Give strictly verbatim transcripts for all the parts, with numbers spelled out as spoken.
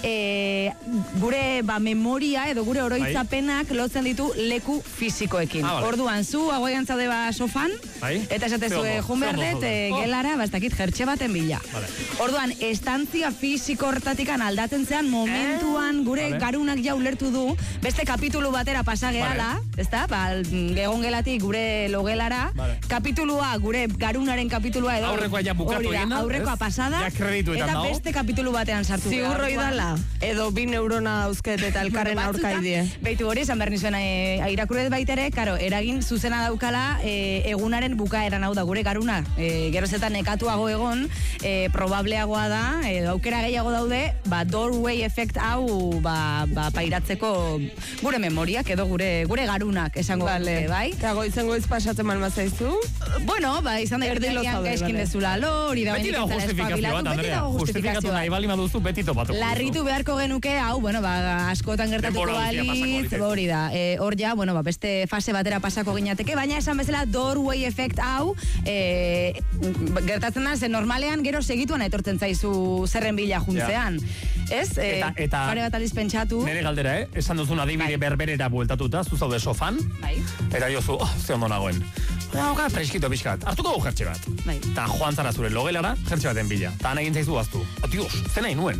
e, gure ba, memoria edo gure oroitzapenak lotzen ditu leku fisikoekin. Ah, vale. Orduan, zu hagoian zaude ba sofan, Bai. eta esatezue jun berdet e, gelara, bastakit jertxe baten bila. Vale. Orduan, estantzia fisiko hortatikan aldatzen zean momentuan gure vale. garunak ja ulertu du, beste kapitulu batera pasa gehala, vale. ezta? Ba, egon gelatik gure logelara, vale. kapitulua, gure garunaren kapitulua edo aurrekoa ja bukatu hori da, egin da, aurrekoa ez? pasada, Ja kredituetan eta dago. beste kapitulu batean sartu. Zigurro idala, edo bi neurona dauzket eta elkarren aurka idie. Beitu hori, esan behar nizuen, e, irakurret baitere, karo, eragin zuzena daukala e, egunaren bukaeran, hau da, gure garuna, e, gerozetan nekatuago egon, e, probableagoa da, e, aukera gehiago daude, ba, doorway efekt hau, ba, ba, pairatzeko gure memoriak edo gure gure garunak, esango Vale. dute, bai? Eta goizen goiz pasatzen malma zaizu? Bueno, ba, izan da Erdi lo zaude, eskin vale. dezula lo, hori da Beti dago benetan justifikazio bat, espabilatu, beti Andrea. dago Justifikatu justifikazio nahi bat. bali baduzu, beti topatuko. Larritu beharko genuke, hau, bueno, ba, askotan gertatuko Denbora guztia pasako balitz, liteke. hori da. E, hor ja, bueno, ba, beste fase batera pasako ginateke, baina esan bezala doorway efekt hau, e, gertatzen da, ze normalean gero segituan etortzen zaizu zerren bila juntzean. Ez? E, Eta- eta- pare bat aliz pentsatu. Nere galdera, eh? Esan duzun adibide Bai. berberera bueltatuta, zu zaude sofan, Bai. eta jozu, oh, ze ondo nagoen. Hauka, freskito pixkat, hartuko dugu jertxe bat. Bai. Eta joan zara zure logelara, jertxe baten bila. Eta han egin zaizu baztu. Dios, zena inuen.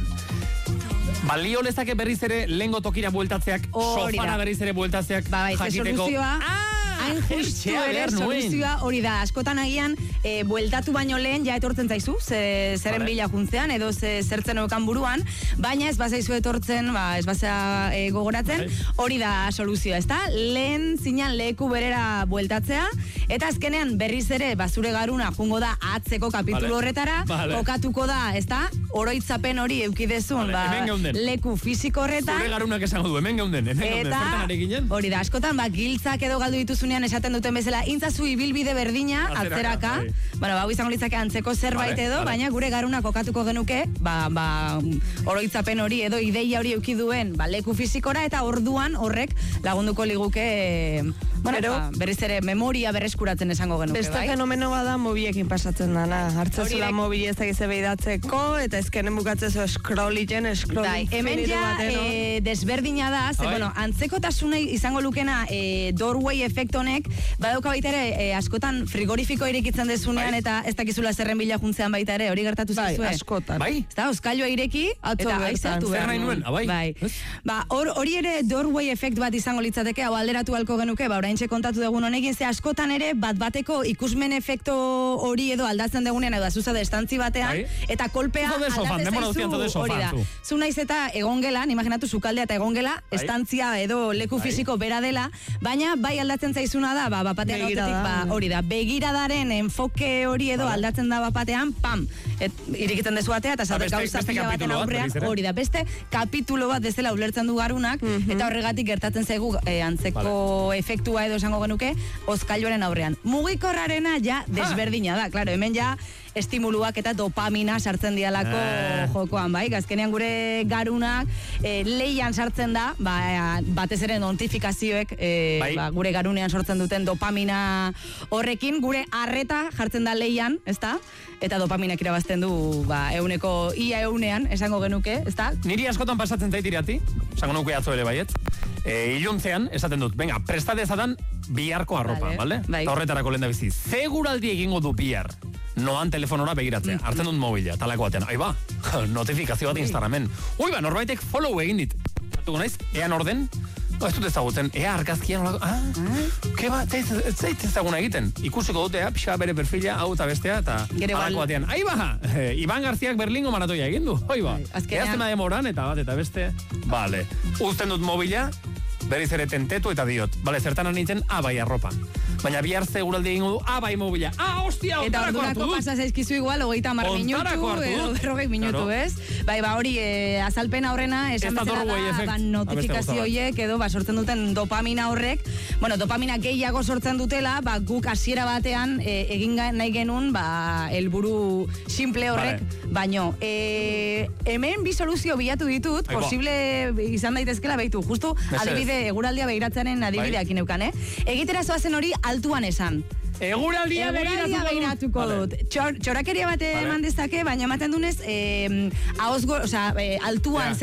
Balio lezake berriz ere lengo tokira bueltatzeak, Hori sofara da. berriz ere bueltatzeak, Ba, bai, ze jakiteko. soluzioa, Ah, hain justu jertxea ere behar nuen. soluzioa hori da, askotan agian e, bueltatu baino lehen ja etortzen zaizu, ze, zeren Vale. bila juntzean, edo ze, zertzen okan buruan, baina ez bazaizu etortzen, ba, ez bazea e, gogoratzen, Bai. hori da soluzioa, ezta? Lehen zinan leku berera bueltatzea, eta azkenean berriz ere, bazure garuna jungo da atzeko kapitulu Vale. horretara, Vale. kokatuko da, ezta? Oroitzapen hori eukidezun, Vale, hemen ba, geunden. leku fisiko horretan, Zure garunak esango du, hemen geunden, hemen geunden, eta zertan ari ginen? hori da, askotan, ba, giltzak edo galdu dituzunean esaten duten bezala, intzazu ibilbide berdina, Atzeraka, atzeraka, bai. bueno, hau izango litzake antzeko zerbait Vale, edo, vale. baina gure garuna kokatuko genuke, ba, ba, oroitzapen hori edo ideia hori euki duen, ba, leku fisikora, eta orduan horrek lagunduko liguke, e, bueno, Pero- ba, berriz ere memoria berreskuratzen esango genuke, Beste bai? fenomeno bada mobiekin pasatzen dana. Hartzezula Horiek- mobili ez dakize behidatzeko, eta ezkenen bukatzezo scrolliten, scroll Bai, hemen infinitu ja baten, no? e, desberdina da, ze, Bai. bueno, antzekotasunei izango lukena e, doorway efekt honek, badauka baita ere, e, askotan frigorifiko irekitzen dezunean, Bai. eta ez dakizula zerren bila juntzean baita ere, hori gertatu Bai, zaizue. askotan. Bai? Ez da, oskailua ireki, Atzo eta bertan. aizatu Zer behar nahi nuen? Ah, bai? Bai. Ez? Ba, hor, hori ere doorway efekt bat izango litzateke, hau alderatu halko genuke, ba, oraintxe kontatu dugun honekin, ze askotan ere, bat bateko ikusmen efekto hori edo aldatzen dugunean, edo azuza estantzi batean, Bai. eta kolpea Zu zaude sofan, aldatzen denbora guztian zaude zaizu, hori sofan, da. zu. Zu naiz eta egongelan, imaginatu sukaldea eta egongela, Bai. estantzia edo leku Bai. fisiko bera dela, baina bai aldatzen zaizuna da, ba, bapatean Begirada. autetik, ba, hori da, begiradaren enfoke hori edo Vale. aldatzen da bapatean, pam, et, irikitzen dezu atea, eta zaude beste- gauza beste pila baten kapitulu bat, aurrean, berriz ere. hori da, beste kapitulo bat dezela ulertzen du garunak, eta horregatik gertatzen zaigu e, antzeko efektua edo esango genuke, oskailuaren aurrean. Mugikorrarena ja desberdina da, claro, hemen ja estimuluak eta dopamina sartzen dialako Ah. jokoan, bai? Azkenean gure garunak e, leian sartzen da, ba, batez ere notifikazioek e, Bai. ba, gure garunean sortzen duten dopamina horrekin, gure arreta jartzen da leian, ezta? Eta dopaminak irabazten du, ba, euneko ia eunean, esango genuke, ezta? Niri askotan pasatzen zait irati, esango nuke atzo ere baiet. E, iluntzean, esaten dut, venga, presta dezadan biharko arropa, Vale, bale? bai. Eta horretarako lehen da bizi. Zeguraldi egingo du bihar. Noan telefonora begiratzea. Hartzen dut mobila, talako batean. Ai ba, notifikazio bat Instagramen. Ui ba, norbaitek follow egin dit. Hartuko naiz, ean orden, no, ez dut ezagutzen, ea argazkian olako, ah, ke ba, ez ez zait ezaguna egiten. Ikusiko dutea, pixa bere perfila, hau eta bestea, eta Gero halako igual- batean. Ai ba, eh, Iban Garziak Berlingo maratoia egin du, oi ba. Bai, azkenean- Eazten demoran, eta bat, eta beste, bale. Uzten dut mobila, berriz ere tentetu eta diot. Bale, zertan nintzen, abai arropa. Baina bihar seguraldi egingo du, abai mobila. Ah, ostia, Eta ontarako hartu ordurako dut. pasa zaizkizu igual, hogeita hamar Ontarako minutu, hartu edo dut. berrogei minutu, Claro. ez? Bai, ba hori, e, azalpen horrena, esan Ez da bezala doorway da, effect. ba, Abeste notifikazio gauza bat. horiek, edo, ba, sortzen duten dopamina horrek, bueno, dopamina gehiago sortzen dutela, ba, guk hasiera batean, e, egin ga- nahi genuen, ba, helburu simple horrek, baino, e, hemen bi soluzio bilatu ditut, Aikoa. posible izan daitezkela, behitu, justu, Mesedez. adibide, eguraldia behiratzearen adibideakin neukan, eh? Egitera zoazen hori altuan esan. Eguraldia Eguraldia begiratuko Vale. dut. Txor, txorakeria bate Vale. eman dezake, baina ematen dunez, eh, ahozgo, o sea, eh, altuan, Ja.